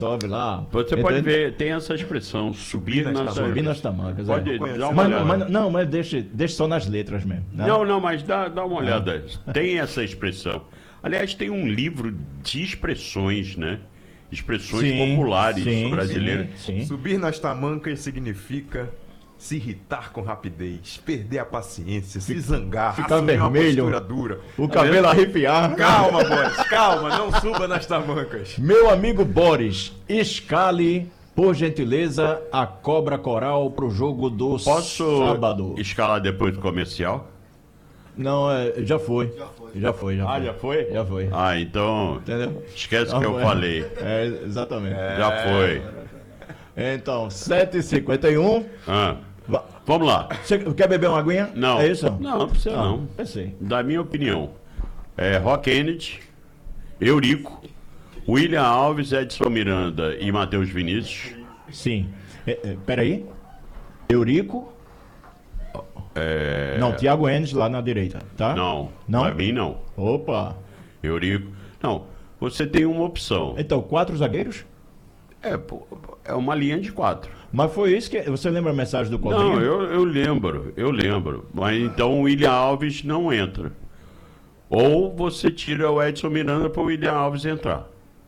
sobe lá. Você pode ver, tem essa expressão, subir nas tamancas. Pode dar uma olhada. Mas deixa só nas letras mesmo. Né? Não, mas dá uma olhada. Tem essa expressão. Aliás, tem um livro de expressões, né? Expressões populares brasileiras. Sim. Subir nas tamancas significa se irritar com rapidez, perder a paciência, se zangar, ficar vermelho, uma postura dura, o cabelo arrepiar. Calma, Boris, calma, não suba nas tamancas. Meu amigo Boris, escale, por gentileza, a cobra coral pro jogo do sábado. Posso escalar depois do comercial? Não, já foi. Já foi? Já foi? Já foi. Então, entendeu? Esquece o que eu falei. Exatamente. Já foi. Então, 7h51. Vamos lá. Você quer beber uma aguinha? Não. É isso? Não precisa não. Pensei. Da minha opinião, Rock Kennedy, Eurico, William Alves, Edson Miranda e Matheus Vinícius. Sim. Peraí. Eurico. Não, Thiago Enes lá na direita, tá? Não. Pra mim não. Opa. Eurico. Não, você tem uma opção. Então, 4 zagueiros? É uma linha de 4. Mas foi isso que... Você lembra a mensagem do Cobrinha? Não, eu lembro. Mas então o William Alves não entra. Ou você tira o Edson Miranda para o William Alves entrar.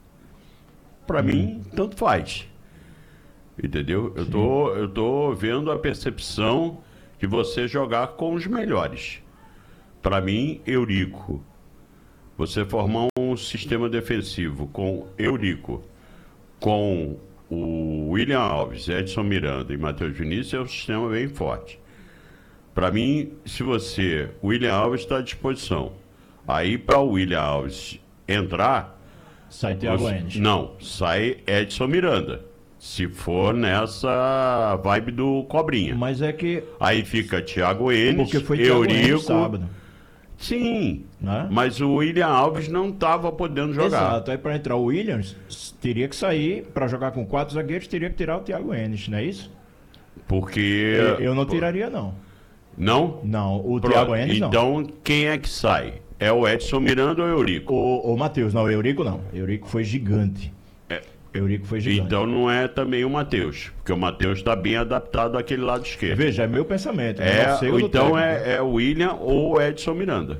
Para mim, tanto faz. Entendeu? Eu tô vendo a percepção de você jogar com os melhores. Para mim, Eurico. Você formar um sistema defensivo com Eurico, com o William Alves, Edson Miranda e Matheus Vinícius, é um sistema bem forte. Para mim, se o William Alves está à disposição. Aí, para o William Alves entrar... Sai Thiago Enes. Não, sai Edson Miranda. Se for nessa vibe do Cobrinha. Mas é que... Aí fica Thiago Enes, porque foi Thiago Eurico... Enes sábado. Sim, né? Mas o William Alves não estava podendo jogar. Exato, aí para entrar o Williams, teria que sair, para jogar com 4 zagueiros, teria que tirar o Thiago Enes, não é isso? Porque... Eu não tiraria, não. Não? Não, o Thiago Enes não. Então, quem é que sai? É o Edson Miranda ou o Eurico? O Matheus, não, o Eurico não. Eurico foi gigante. Eurico foi gigante. Então não é também o Matheus, porque o Matheus está bem adaptado àquele lado esquerdo. Veja, é meu pensamento. Então é o William ou o Edson Miranda.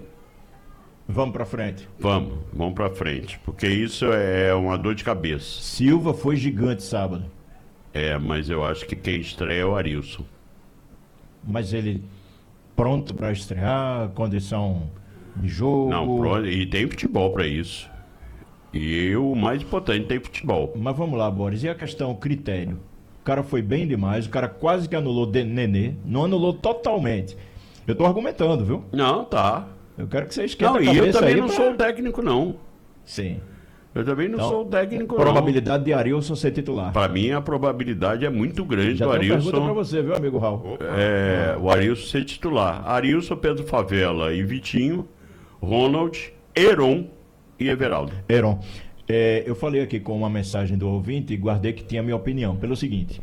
Vamos para frente. Vamos para frente, porque isso é uma dor de cabeça. Silva foi gigante sábado. Mas eu acho que quem estreia é o Arilson. Mas ele pronto para estrear, condição de jogo... Não, pronto, e tem futebol para isso. E o mais importante, tem futebol. Mas vamos lá, Boris, e a questão critério? O cara foi bem demais, o cara quase que anulou Nenê, não anulou totalmente. Eu tô argumentando, viu? Não, tá. Eu quero que você esquenta a cabeça aí. Eu também aí não sou o técnico, não. Sim. Eu também não sou o técnico, probabilidade de Arilson ser titular. Para mim, a probabilidade é muito grande do Arilson. Já Arilson... pergunta para você, viu, amigo Raul? O Arilson ser titular. Arilson, Pedro Favela e Vitinho, Ronald, Heron e Everaldo. Heron. Eu falei aqui com uma mensagem do ouvinte e guardei que tinha a minha opinião. Pelo seguinte,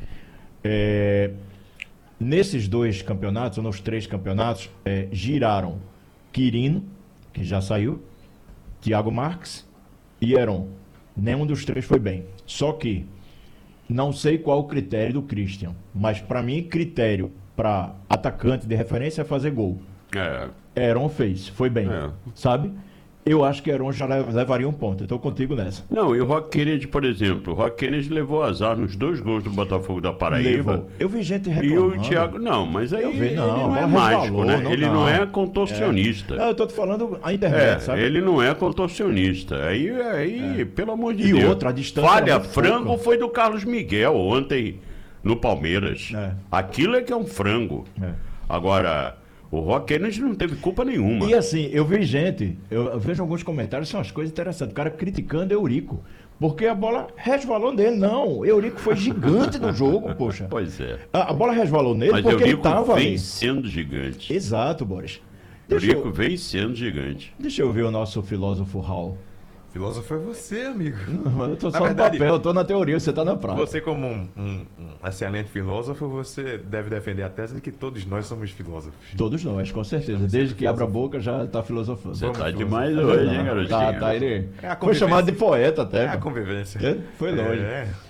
nesses 2 campeonatos, ou nos 3 campeonatos, giraram Quirino, que já saiu, Thiago Marques e Heron. Nenhum dos 3 foi bem. Só que não sei qual o critério do Christian, mas para mim, critério para atacante de referência é fazer gol. Heron fez, foi bem, sabe? Eu acho que Heron já levaria um ponto. Eu tô contigo nessa. Não, e o Rock Kennedy, por exemplo. O Rock Kennedy levou azar nos 2 gols do Botafogo da Paraíba. Eu vi gente reclamando. E o Thiago... Não, mas aí ele não é mágico, né? Ele não é contorcionista. Eu tô te falando a internet, sabe? Ele não é contorcionista. Aí pelo amor de Deus. E outra, a distância... Falha frango foi do Carlos Miguel ontem no Palmeiras. Aquilo é que é um frango. Agora... O Rock Kennedy não teve culpa nenhuma. E assim, eu vi gente, eu vejo alguns comentários, são as coisas interessantes. O cara criticando Eurico, porque a bola resvalou nele. Não, Eurico foi gigante no jogo, poxa. Pois é. A bola resvalou nele. Mas porque Eurico ele estava vem sendo gigante. Exato, Boris. Eurico vem sendo gigante. Deixa eu ver o nosso filósofo Raul. Filósofo é você, amigo. Não, eu tô só no papel, eu tô na teoria, você tá na prática. Você como um excelente filósofo, você deve defender a tese de que todos nós somos filósofos. Todos nós, com certeza. Desde que abre a boca já tá filosofando. Você tá Vamos, demais vamos. hoje, hein, garotinho? Tá, ele É a foi chamado de poeta até. É a pô. convivência. É, foi longe. É.